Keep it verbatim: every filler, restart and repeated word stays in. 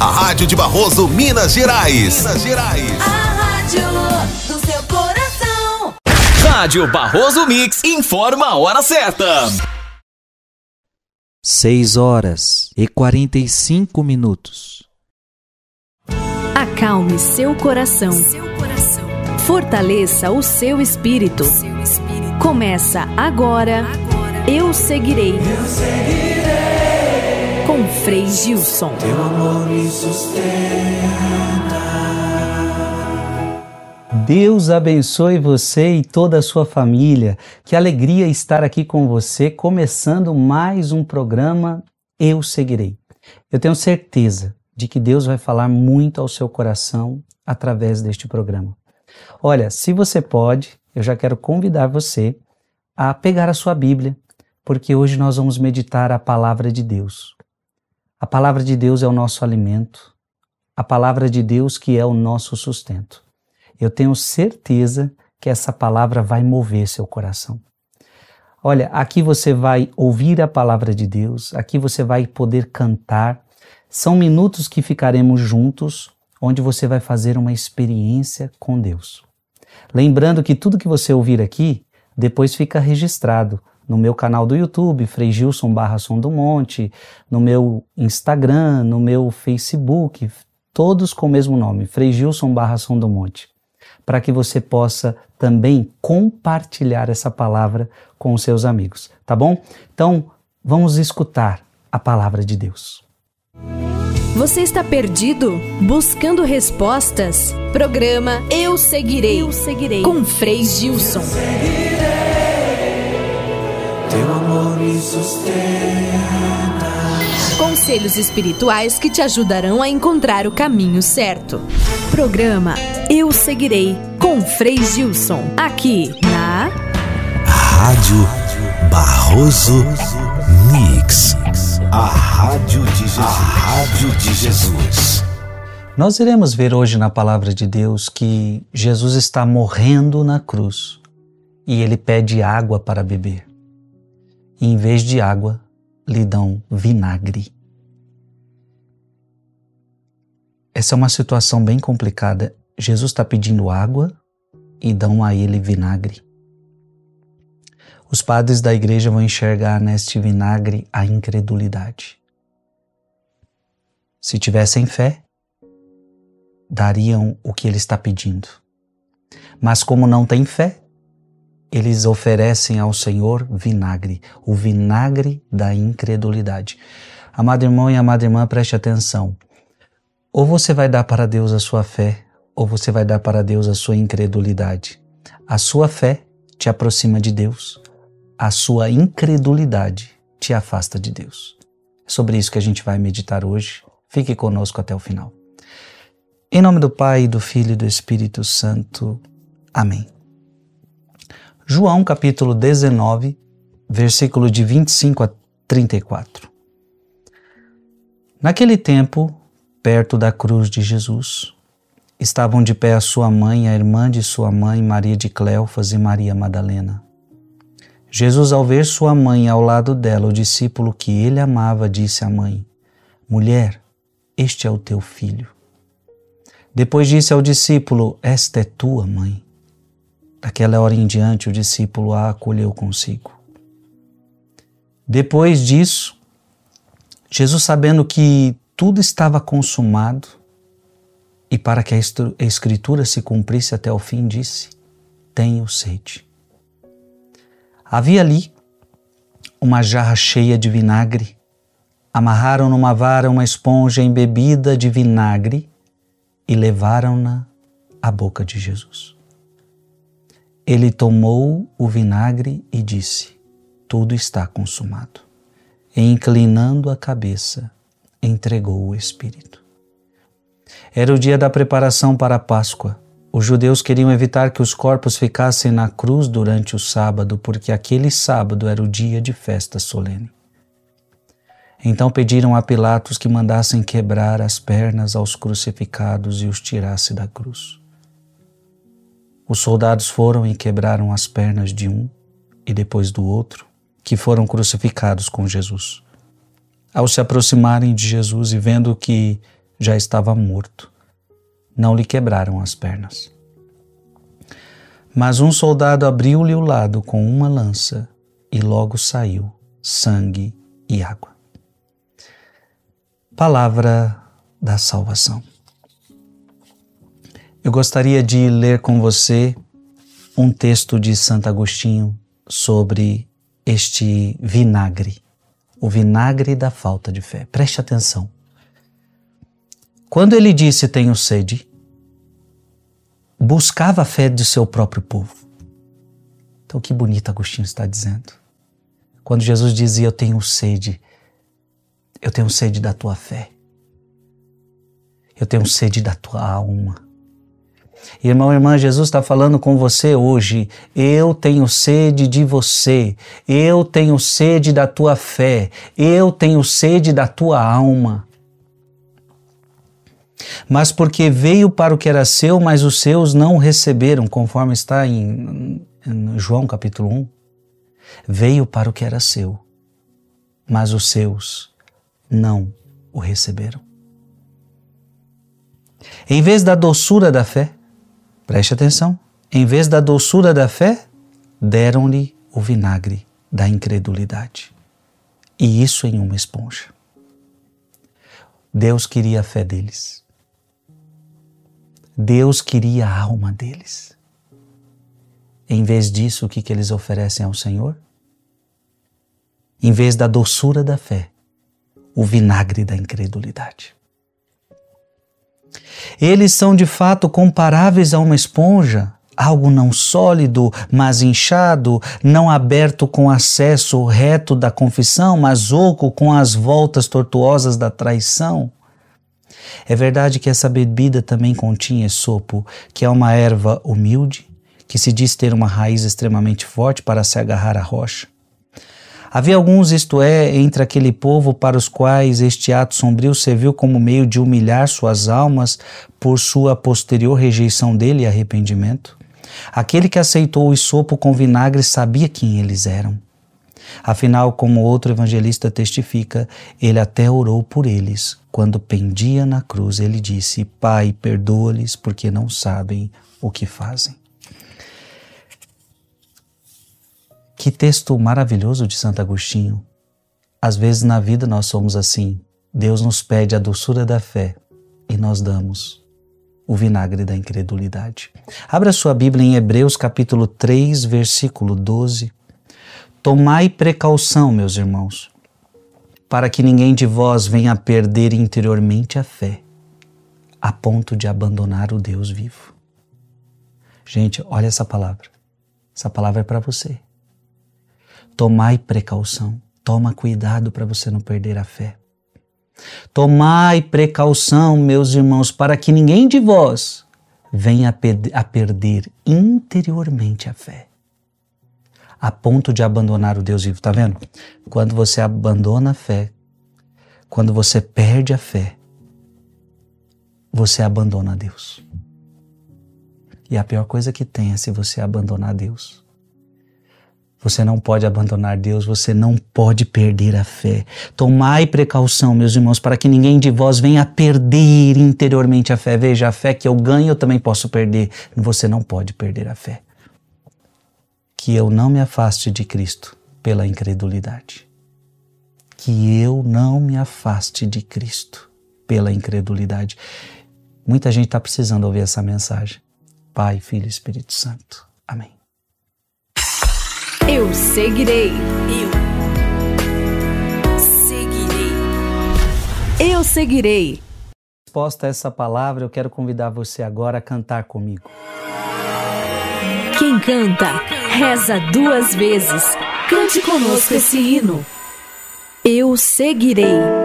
a rádio de Barroso, Minas Gerais. Minas Gerais. A rádio do seu coração. Rádio Barroso Mix informa a hora certa. seis horas e quarenta e cinco minutos. Acalme seu coração. Fortaleça o seu espírito. Começa agora, Eu Seguirei. Eu seguirei. Com Frei Gilson. Teu amor me sustenta. Deus abençoe você e toda a sua família. Que alegria estar aqui com você, começando mais um programa Eu Seguirei. Eu tenho certeza de que Deus vai falar muito ao seu coração através deste programa. Olha, se você pode, eu já quero convidar você a pegar a sua Bíblia, porque hoje nós vamos meditar a palavra de Deus. A palavra de Deus é o nosso alimento, a palavra de Deus que é o nosso sustento. Eu tenho certeza que essa palavra vai mover seu coração. Olha, aqui você vai ouvir a palavra de Deus, aqui você vai poder cantar. São minutos que ficaremos juntos, onde você vai fazer uma experiência com Deus. Lembrando que tudo que você ouvir aqui, depois fica registrado no meu canal do YouTube, Frei Gilson barra Som do Monte, no meu Instagram, no meu Facebook, todos com o mesmo nome, Frei Gilson barra Som do Monte, para que você possa também compartilhar essa palavra com os seus amigos, tá bom? Então, vamos escutar a palavra de Deus. Você está perdido? Buscando respostas? Programa Eu Seguirei, Eu Seguirei. Com Frei Gilson. Eu seguirei. Teu amor me sustenta. Conselhos espirituais que te ajudarão a encontrar o caminho certo. Programa Eu Seguirei, com Frei Gilson. Aqui na Rádio Barroso Mix. A Rádio de Jesus. A Rádio de Jesus. Nós iremos ver hoje na palavra de Deus que Jesus está morrendo na cruz e ele pede água para beber. E em vez de água, lhe dão vinagre. Essa é uma situação bem complicada. Jesus está pedindo água e dão a ele vinagre. Os padres da igreja vão enxergar neste vinagre a incredulidade. Se tivessem fé, dariam o que ele está pedindo. Mas como não tem fé, eles oferecem ao Senhor vinagre, o vinagre da incredulidade. Amado irmão e amada irmã, preste atenção. Ou você vai dar para Deus a sua fé, ou você vai dar para Deus a sua incredulidade. A sua fé te aproxima de Deus, a sua incredulidade te afasta de Deus. É sobre isso que a gente vai meditar hoje. Fique conosco até o final. Em nome do Pai, do Filho e do Espírito Santo. Amém. João capítulo dezenove, versículo de vinte e cinco a trinta e quatro. Naquele tempo, perto da cruz de Jesus, estavam de pé a sua mãe, a irmã de sua mãe, Maria de Cleofas e Maria Madalena. Jesus, ao ver sua mãe ao lado dela, o discípulo que ele amava, disse à mãe: Mulher, este é o teu filho. Depois disse ao discípulo: Esta é tua mãe. Daquela hora em diante, o discípulo a acolheu consigo. Depois disso, Jesus, sabendo que tudo estava consumado e para que a Escritura se cumprisse até o fim, disse: Tenho sede. Havia ali uma jarra cheia de vinagre. Amarraram numa vara uma esponja embebida de vinagre e levaram-na à boca de Jesus. Ele tomou o vinagre e disse: Tudo está consumado. E, inclinando a cabeça, entregou o Espírito. Era o dia da preparação para a Páscoa. Os judeus queriam evitar que os corpos ficassem na cruz durante o sábado, porque aquele sábado era o dia de festa solene. Então pediram a Pilatos que mandassem quebrar as pernas aos crucificados e os tirasse da cruz. Os soldados foram e quebraram as pernas de um e depois do outro, que foram crucificados com Jesus. Ao se aproximarem de Jesus e vendo que já estava morto. Não lhe quebraram as pernas. Mas um soldado abriu-lhe o lado com uma lança e logo saiu sangue e água. Palavra da salvação. Eu gostaria de ler com você um texto de Santo Agostinho sobre este vinagre, o vinagre da falta de fé. Preste atenção. Quando ele disse tenho sede, buscava a fé do seu próprio povo. Então que bonito Agostinho está dizendo. Quando Jesus dizia eu tenho sede, eu tenho sede da tua fé. Eu tenho sede da tua alma. Irmão, irmã, Jesus está falando com você hoje. Eu tenho sede de você. Eu tenho sede da tua fé. Eu tenho sede da tua alma. Mas porque veio para o que era seu, mas os seus não o receberam, conforme está em, em João capítulo um. Veio para o que era seu, mas os seus não o receberam. Em vez da doçura da fé, preste atenção, em vez da doçura da fé, deram-lhe o vinagre da incredulidade. E isso em uma esponja. Deus queria a fé deles. Deus queria a alma deles. Em vez disso, o que, que eles oferecem ao Senhor? Em vez da doçura da fé, o vinagre da incredulidade. Eles são de fato comparáveis a uma esponja, algo não sólido, mas inchado, não aberto com acesso reto da confissão, mas oco com as voltas tortuosas da traição. É verdade que essa bebida também continha esopo, que é uma erva humilde, que se diz ter uma raiz extremamente forte para se agarrar à rocha. Havia alguns, isto é, entre aquele povo para os quais este ato sombrio serviu como meio de humilhar suas almas por sua posterior rejeição dele e arrependimento. Aquele que aceitou o esopo com vinagre sabia quem eles eram. Afinal, como outro evangelista testifica, ele até orou por eles. Quando pendia na cruz, ele disse, Pai, perdoa-lhes porque não sabem o que fazem. Que texto maravilhoso de Santo Agostinho. Às vezes na vida nós somos assim. Deus nos pede a doçura da fé e nós damos o vinagre da incredulidade. Abra sua Bíblia em Hebreus capítulo três, versículo doze. Tomai precaução, meus irmãos, para que ninguém de vós venha perder interiormente a fé, a ponto de abandonar o Deus vivo. Gente, olha essa palavra. Essa palavra é para você. Tomai precaução. Toma cuidado para você não perder a fé. Tomai precaução, meus irmãos, para que ninguém de vós venha a, per- a perder interiormente a fé, a ponto de abandonar o Deus vivo. Tá vendo? Quando você abandona a fé, quando você perde a fé, você abandona Deus. E a pior coisa que tem é se você abandonar Deus. Você não pode abandonar Deus, você não pode perder a fé. Tomai precaução, meus irmãos, para que ninguém de vós venha a perder interiormente a fé. Veja, a fé que eu ganho eu também posso perder. Você não pode perder a fé. Que eu não me afaste de Cristo pela incredulidade. Que eu não me afaste de Cristo pela incredulidade. Muita gente está precisando ouvir essa mensagem. Pai, Filho e Espírito Santo. Amém. Eu seguirei. Eu seguirei. Eu seguirei. Resposta a essa palavra, eu quero convidar você agora a cantar comigo. Quem canta, reza duas vezes. Cante conosco esse hino. Eu seguirei.